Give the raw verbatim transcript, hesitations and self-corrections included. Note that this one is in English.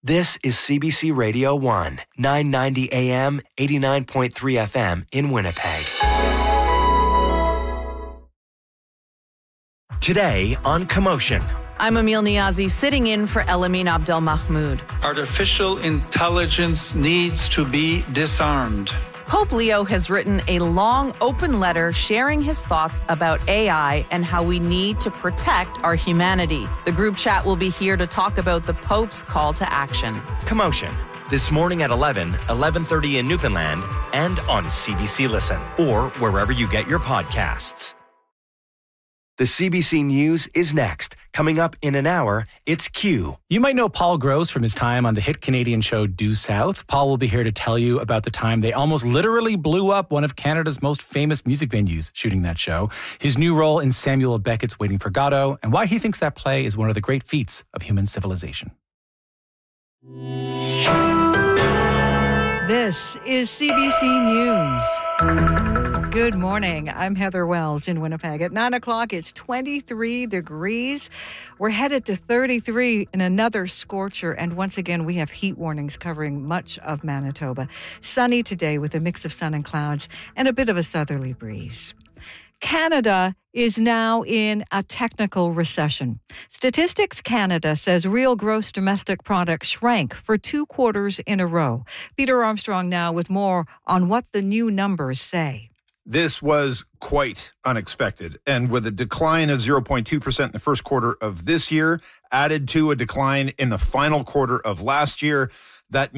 This is C B C Radio one, nine ninety A M, eighty-nine point three F M in Winnipeg. Today on Commotion. I'm Emil Niazi, sitting in for Elamin Abdelmahmoud. Artificial intelligence needs to be disarmed. Pope Leo has written a long, open letter sharing his thoughts about A I and how we need to protect our humanity. The group chat will be here to talk about the Pope's call to action. Commotion. This morning at eleven, eleven thirty in Newfoundland, and on C B C Listen, or wherever you get your podcasts. The C B C News is next. Coming up in an hour, it's Q. You might know Paul Gross from his time on the hit Canadian show Due South. Paul will be here to tell you about the time they almost literally blew up one of Canada's most famous music venues shooting that show, his new role in Samuel Beckett's Waiting for Godot, and why he thinks that play is one of the great feats of human civilization. This is C B C News. Good morning. I'm Heather Wells in Winnipeg. At nine o'clock, it's twenty-three degrees. We're headed to thirty-three in another scorcher. And once again, we have heat warnings covering much of Manitoba. Sunny today with a mix of sun and clouds and a bit of a southerly breeze. Canada is now in a technical recession. Statistics Canada says real gross domestic product shrank for two quarters in a row. Peter Armstrong now with more on what the new numbers say. This was quite unexpected, and with a decline of zero point two percent in the first quarter of this year, added to a decline in the final quarter of last year, that